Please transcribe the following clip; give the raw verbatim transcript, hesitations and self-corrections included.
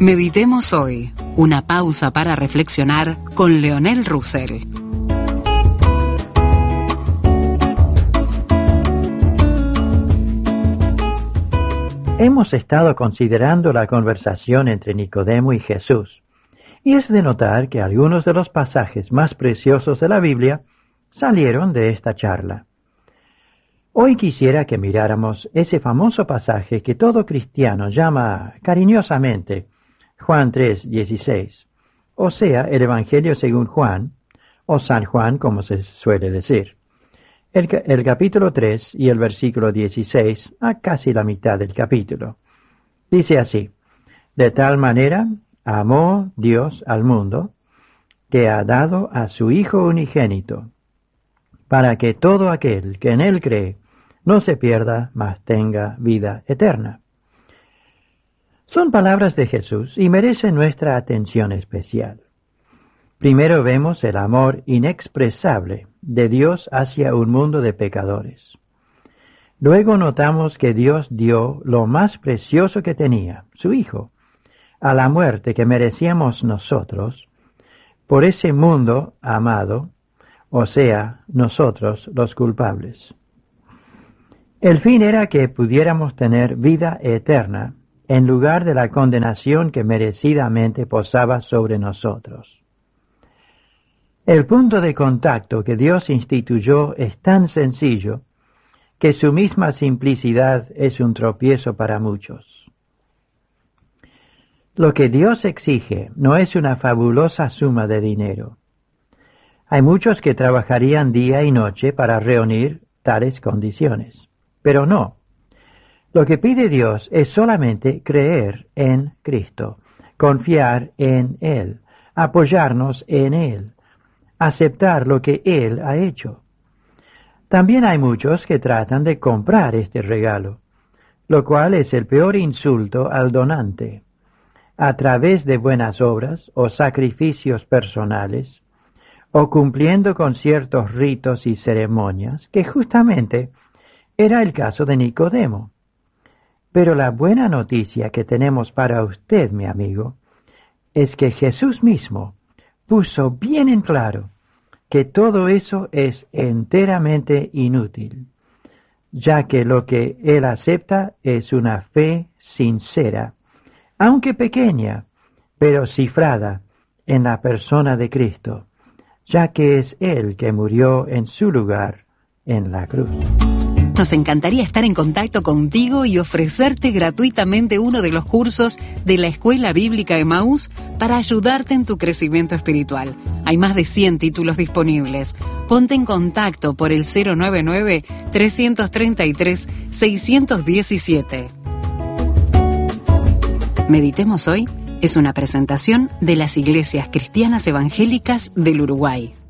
Meditemos hoy, una pausa para reflexionar con Leonel Russell. Hemos estado considerando la conversación entre Nicodemo y Jesús, y es de notar que algunos de los pasajes más preciosos de la Biblia salieron de esta charla. Hoy quisiera que miráramos ese famoso pasaje que todo cristiano llama cariñosamente Juan tres dieciséis, o sea, el Evangelio según Juan, o San Juan como se suele decir. El, el capítulo tres y el versículo dieciséis, a casi la mitad del capítulo. Dice así: de tal manera amó Dios al mundo, que ha dado a su Hijo unigénito, para que todo aquel que en él cree no se pierda, mas tenga vida eterna. Son palabras de Jesús y merecen nuestra atención especial. Primero vemos el amor inexpresable de Dios hacia un mundo de pecadores. Luego notamos que Dios dio lo más precioso que tenía, su Hijo, a la muerte que merecíamos nosotros, por ese mundo amado, o sea, nosotros los culpables. El fin era que pudiéramos tener vida eterna en lugar de la condenación que merecidamente posaba sobre nosotros. El punto de contacto que Dios instituyó es tan sencillo que su misma simplicidad es un tropiezo para muchos. Lo que Dios exige no es una fabulosa suma de dinero. Hay muchos que trabajarían día y noche para reunir tales condiciones, pero no. Lo que pide Dios es solamente creer en Cristo, confiar en Él, apoyarnos en Él, aceptar lo que Él ha hecho. También hay muchos que tratan de comprar este regalo, lo cual es el peor insulto al donante. A través de buenas obras o sacrificios personales, o cumpliendo con ciertos ritos y ceremonias, que justamente era el caso de Nicodemo. Pero la buena noticia que tenemos para usted, mi amigo, es que Jesús mismo puso bien en claro que todo eso es enteramente inútil, ya que lo que Él acepta es una fe sincera, aunque pequeña, pero cifrada en la persona de Cristo, ya que es Él que murió en su lugar en la cruz. Nos encantaría estar en contacto contigo y ofrecerte gratuitamente uno de los cursos de la Escuela Bíblica Emaús para ayudarte en tu crecimiento espiritual. Hay más de cien títulos disponibles. Ponte en contacto por el cero nueve nueve, tres tres tres, seis uno siete. Meditemos hoy es una presentación de las Iglesias Cristianas Evangélicas del Uruguay.